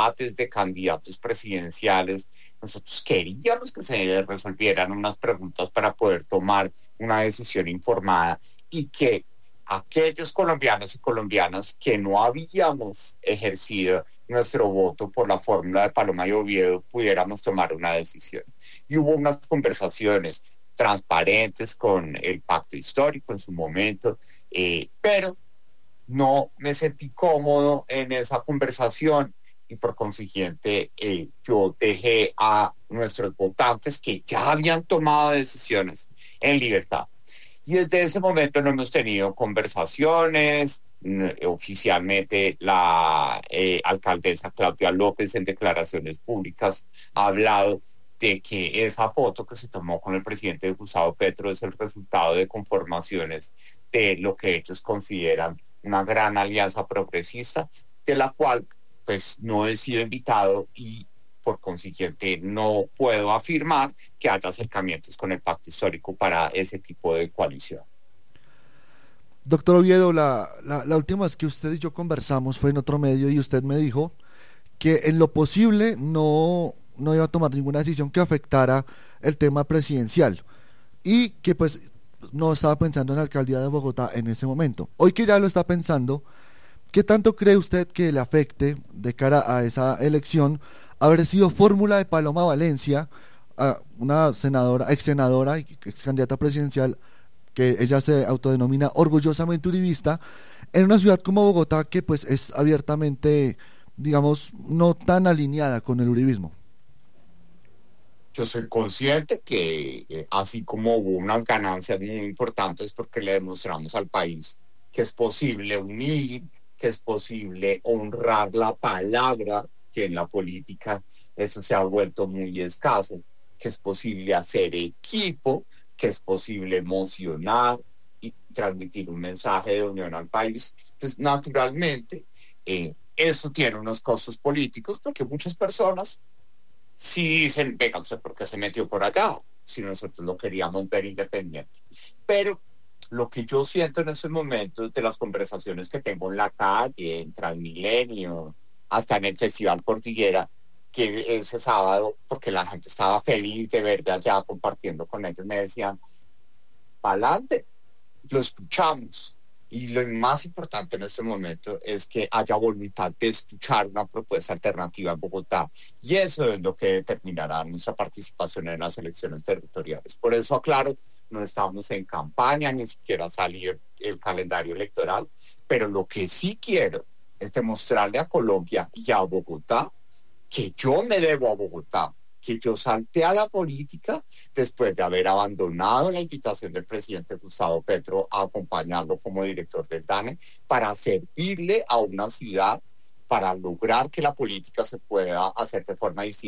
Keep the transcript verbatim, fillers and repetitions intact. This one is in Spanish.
debates de candidatos presidenciales, nosotros queríamos que se resolvieran unas preguntas para poder tomar una decisión informada y que aquellos colombianos y colombianas que no habíamos ejercido nuestro voto por la fórmula de Paloma y Oviedo pudiéramos tomar una decisión. Y hubo unas conversaciones transparentes con el pacto histórico en su momento, eh, pero no me sentí cómodo en esa conversación y por consiguiente eh, yo dejé a nuestros votantes que ya habían tomado decisiones en libertad. Y desde ese momento no hemos tenido conversaciones. Oficialmente la eh, alcaldesa Claudia López en declaraciones públicas ha hablado de que esa foto que se tomó con el presidente Gustavo Petro es el resultado de conformaciones de lo que ellos consideran una gran alianza progresista, de la cual pues no he sido invitado y por consiguiente no puedo afirmar que haya acercamientos con el pacto histórico para ese tipo de coalición. Doctor Oviedo, la, la, la última vez que usted y yo conversamos fue en otro medio y usted me dijo que en lo posible no, no iba a tomar ninguna decisión que afectara el tema presidencial y que pues no estaba pensando en la alcaldía de Bogotá en ese momento. Hoy que ya lo está pensando, ¿qué tanto cree usted que le afecte de cara a esa elección haber sido fórmula de Paloma Valencia, una senadora, ex senadora y ex candidata presidencial, que ella se autodenomina orgullosamente uribista, en una ciudad como Bogotá que pues es abiertamente, digamos, no tan alineada con el uribismo? Yo soy consciente que eh, así como hubo unas ganancias muy importantes porque le demostramos al país que es posible unir, que es posible honrar la palabra, que en la política eso se ha vuelto muy escaso, que es posible hacer equipo, que es posible emocionar y transmitir un mensaje de unión al país, pues naturalmente eh, eso tiene unos costos políticos porque muchas personas sí dicen, venga, ¿usted por qué se metió por acá? Si nosotros lo queríamos ver independiente. Pero lo que yo siento en estos momentos de las conversaciones que tengo en la calle, en Transmilenio, hasta en el Festival Cordillera, que ese sábado, porque la gente estaba feliz de verme allá compartiendo con ellos, me decían, pa'lante, lo escuchamos. Y lo más importante en este momento es que haya voluntad de escuchar una propuesta alternativa en Bogotá. Y eso es lo que determinará nuestra participación en las elecciones territoriales. Por eso, aclaro, no estamos en campaña, ni siquiera salir el calendario electoral, pero lo que sí quiero es demostrarle a Colombia y a Bogotá que yo me debo a Bogotá, que yo salté a la política después de haber abandonado la invitación del presidente Gustavo Petro a acompañarlo como director del DANE para servirle a una ciudad, para lograr que la política se pueda hacer de forma distinta.